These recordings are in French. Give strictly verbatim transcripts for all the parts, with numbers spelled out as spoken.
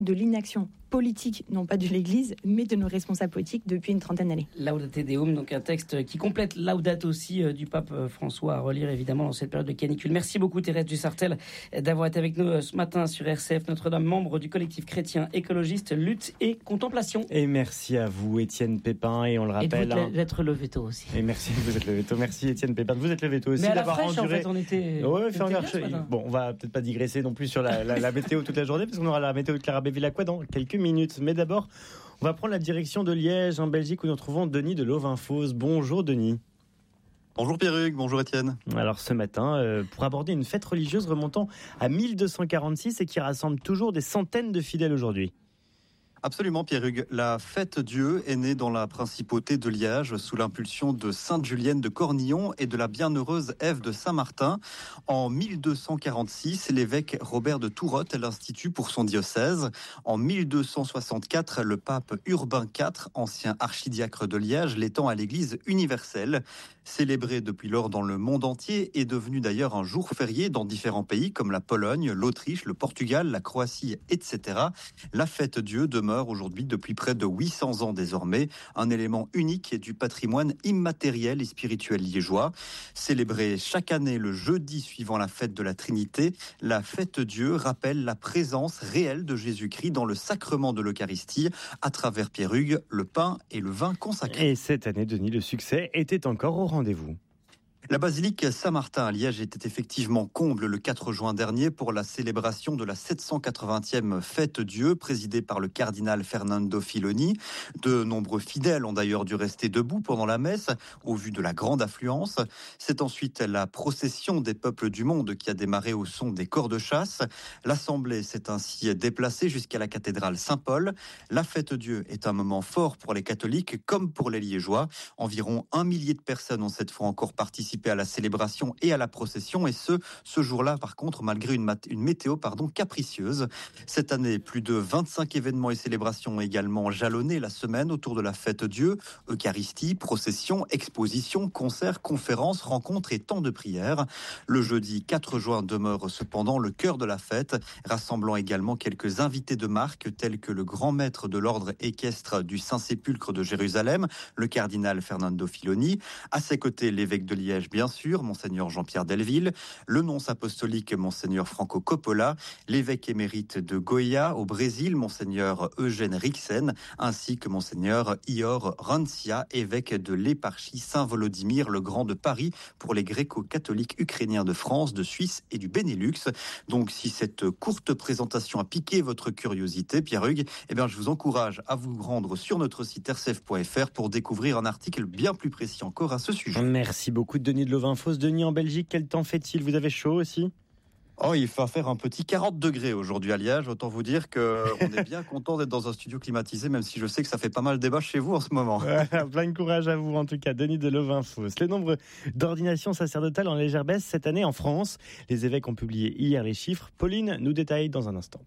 de l'inaction politique, non pas de l'Église, mais de nos responsables politiques depuis une trentaine d'années. Laudate Deum, donc un texte qui complète Laudate aussi euh, du pape François, à relire évidemment dans cette période de canicule. Merci beaucoup Thérèse Dussartel d'avoir été avec nous ce matin sur R C F Notre-Dame, membre du collectif chrétien écologiste Lutte et Contemplation. Et merci à vous Étienne Pépin, et on le rappelle... Et d'être levé tôt aussi. Et merci, vous êtes levé tôt. Merci Étienne Pépin, vous êtes levé tôt aussi. Mais à la d'avoir fraîche, enduré... en fait, on était... Ouais, faire bien, une... Bon, on va peut-être pas digresser non plus sur la, la, la météo toute la journée, parce qu'on aura la météo de Clara Bevilacqua dans quelques minutes. Mais d'abord, on va prendre la direction de Liège, en Belgique, où nous retrouvons Denis de Lovinfos. Bonjour Denis. Bonjour Pierruc, bonjour Étienne. Alors ce matin, euh, pour aborder une fête religieuse remontant à mille deux cent quarante-six et qui rassemble toujours des centaines de fidèles aujourd'hui. Absolument Pierruc, la fête Dieu est née dans la principauté de Liège sous l'impulsion de Sainte Julienne de Cornillon et de la bienheureuse Ève de Saint-Martin. En mille deux cent quarante-six, l'évêque Robert de Tourotte l'institue pour son diocèse. En mille deux cent soixante-quatre, le pape Urbain quatre, ancien archidiacre de Liège, l'étend à l'église universelle. Célébré depuis lors dans le monde entier, est devenu d'ailleurs un jour férié dans différents pays comme la Pologne, l'Autriche, le Portugal, la Croatie, et cetera. La fête Dieu demeure aujourd'hui depuis près de huit cents ans désormais, un élément unique du patrimoine immatériel et spirituel liégeois. Célébrée chaque année le jeudi suivant la fête de la Trinité, la fête Dieu rappelle la présence réelle de Jésus-Christ dans le sacrement de l'Eucharistie à travers Pierrugue, le pain et le vin consacrés. Et cette année, Denis, le succès était encore au rendez-vous. La basilique Saint-Martin à Liège était effectivement comble le quatre juin dernier pour la célébration de la sept cent quatre-vingtième fête Dieu, présidée par le cardinal Fernando Filoni. De nombreux fidèles ont d'ailleurs dû rester debout pendant la messe, au vu de la grande affluence. C'est ensuite la procession des peuples du monde qui a démarré au son des cors de chasse. L'assemblée s'est ainsi déplacée jusqu'à la cathédrale Saint-Paul. La fête Dieu est un moment fort pour les catholiques comme pour les liégeois. Environ un millier de personnes ont cette fois encore participé à la célébration et à la procession, et ce, ce jour-là, par contre, malgré une, mat- une météo pardon, capricieuse. Cette année, plus de vingt-cinq événements et célébrations ont également jalonné la semaine autour de la fête Dieu. Eucharistie, procession, exposition, concerts, conférences, rencontres et temps de prière. Le jeudi quatre juin demeure cependant le cœur de la fête, rassemblant également quelques invités de marque, tels que le grand maître de l'ordre équestre du Saint-Sépulcre de Jérusalem, le cardinal Fernando Filoni. À ses côtés, l'évêque de Liège, bien sûr, Monseigneur Jean-Pierre Delville, le nonce apostolique Monseigneur Franco Coppola, l'évêque émérite de Goiás au Brésil, Monseigneur Eugène Rixen, ainsi que Monseigneur Ior Rancia, évêque de l'éparchie Saint-Volodymyr le Grand de Paris pour les gréco-catholiques ukrainiens de France, de Suisse et du Benelux. Donc si cette courte présentation a piqué votre curiosité, Pierre Hugues, eh bien je vous encourage à vous rendre sur notre site r c f point f r pour découvrir un article bien plus précis encore à ce sujet. Merci beaucoup Denis de Lovinfos. Denis, en Belgique, quel temps fait-il ? Vous avez chaud aussi ? Oh, il va faire un petit quarante degrés aujourd'hui à Liège. Autant vous dire qu'on est bien content d'être dans un studio climatisé, même si je sais que ça fait pas mal de débat chez vous en ce moment. Plein de courage à vous, en tout cas, Denis de Lovinfos. Le nombre d'ordinations sacerdotales en légère baisse cette année en France. Les évêques ont publié hier les chiffres. Pauline nous détaille dans un instant.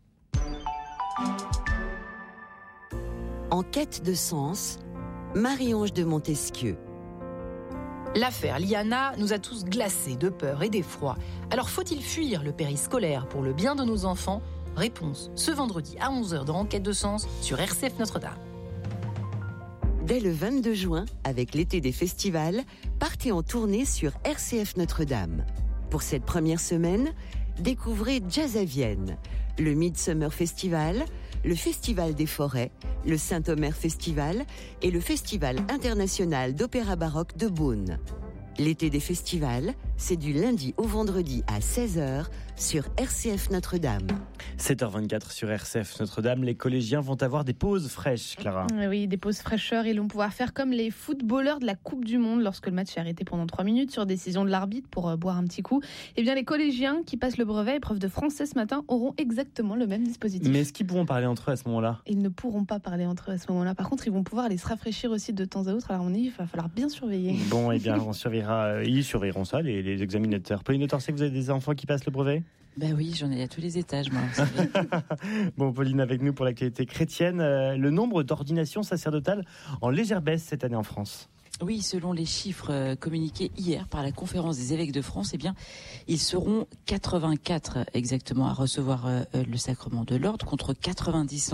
En quête de sens, Marie-Ange de Montesquieu. L'affaire Liana nous a tous glacés de peur et d'effroi. Alors faut-il fuir le périscolaire pour le bien de nos enfants ? Réponse ce vendredi à onze heures dans Enquête de sens sur R C F Notre-Dame. Dès le vingt-deux juin, avec l'été des festivals, partez en tournée sur R C F Notre-Dame. Pour cette première semaine, découvrez Jazz à Vienne, le Midsummer Festival, le Festival des Forêts, le Saint-Omer Festival et le Festival international d'opéra baroque de Beaune. L'été des festivals, c'est du lundi au vendredi à seize heures sur R C F Notre-Dame. sept heures vingt-quatre sur R C F Notre-Dame, les collégiens vont avoir des pauses fraîches, Clara. Oui, des pauses fraîcheurs. Ils vont pouvoir faire comme les footballeurs de la Coupe du Monde lorsque le match est arrêté pendant trois minutes sur décision de l'arbitre pour euh, boire un petit coup. Eh bien, les collégiens qui passent le brevet épreuve de français ce matin auront exactement le même dispositif. Mais est-ce qu'ils pourront parler entre eux à ce moment-là ? Ils ne pourront pas parler entre eux à ce moment-là. Par contre, ils vont pouvoir aller se rafraîchir aussi de temps à autre. Alors, on y, il va falloir bien surveiller. Bon, eh bien, on surveillera. Ils surveilleront ça, les, les examinateurs. Pauline de Torcet, vous avez des enfants qui passent le brevet ? Ben oui, j'en ai à tous les étages, moi. Bon, Pauline, avec nous pour l'actualité chrétienne. Euh, le nombre d'ordinations sacerdotales en légère baisse cette année en France. Oui, selon les chiffres communiqués hier par la Conférence des évêques de France, eh bien, ils seront quatre-vingt-quatre exactement à recevoir le sacrement de l'ordre contre quatre-vingt-dix